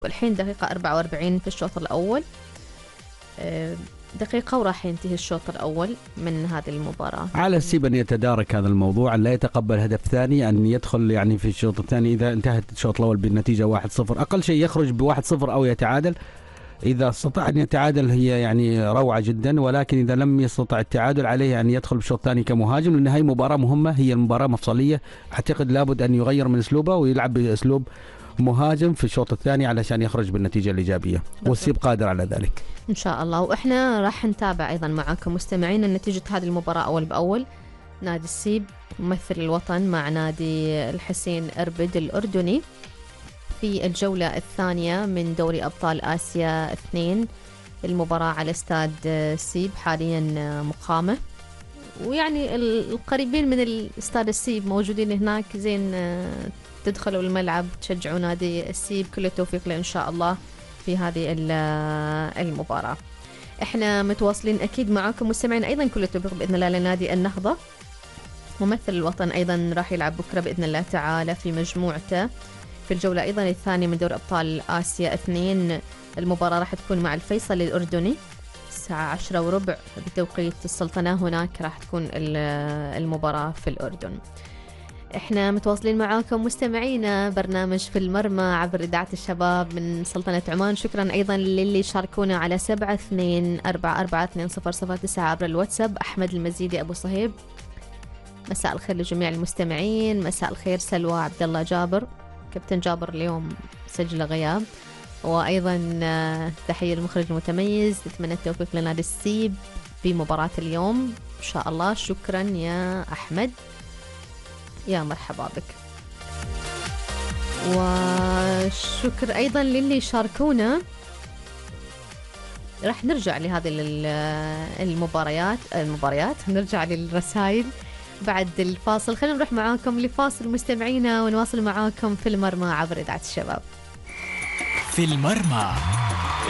والحين دقيقة 44 في الشوط الأول، دقيقة وراح ينتهي الشوط الأول من هذه المباراة. على السيب أن يتدارك هذا الموضوع، أن لا يتقبل هدف ثاني، أن يدخل يعني في الشوط الثاني إذا انتهت الشوط الأول بالنتيجة 1-0 أقل شيء يخرج ب1-0 أو يتعادل. إذا استطاع أن يتعادل هي يعني روعة جدا، ولكن إذا لم يستطع التعادل عليه أن يدخل بالشوط الثاني كمهاجم، لأن هي مباراة مهمة، هي المباراة مفصلية. أعتقد لابد أن يغير من أسلوبه ويلعب بأسلوب مهاجم في الشوط الثاني علشان يخرج بالنتيجة الإيجابية، والسيب قادر على ذلك إن شاء الله. وإحنا راح نتابع أيضا معكم مستمعين نتيجة هذه المباراة أول بأول. نادي السيب ممثل الوطن مع نادي الحسين أربد الأردني في الجولة الثانية من دوري أبطال آسيا 2. المباراة على استاد السيب حاليا مقامة، ويعني القريبين من الاستاد السيب موجودين هناك، زين تدخلوا الملعب تشجعوا نادي السيب. كل التوفيق له إن شاء الله في هذه المباراة. احنا متواصلين أكيد معاكم مستمعين أيضا. كل التوفيق بإذن الله لنادي النهضة ممثل الوطن، أيضا راح يلعب بكرة بإذن الله تعالى في مجموعته في الجولة أيضا الثانية من دوري أبطال آسيا 2. المباراة راح تكون مع الفيصل الأردني الساعة 10:15 بتوقيت السلطنة. هناك راح تكون المباراة في الأردن. احنا متواصلين معاكم مستمعينا، برنامج في المرمى عبر إذاعة الشباب من سلطنة عمان. شكرا أيضا للي شاركونا على 72442009 عبر الواتساب. أحمد المزيدي أبو صهيب، مساء الخير لجميع المستمعين. مساء الخير سلوى عبد الله جابر، كابتن جابر اليوم سجل غياب. وأيضا تحية للمخرج المتميز، نتمنى التوفيق لنادي السيب في مباراة اليوم إن شاء الله. شكرا يا أحمد، يا مرحبا بك. وشكر أيضا للي شاركونا. راح نرجع لهذه المباريات نرجع للرسائل بعد الفاصل. خلينا نروح معاكم لفاصل مستمعينا ونواصل معاكم في المرمى عبر إذاعة الشباب. في المرمى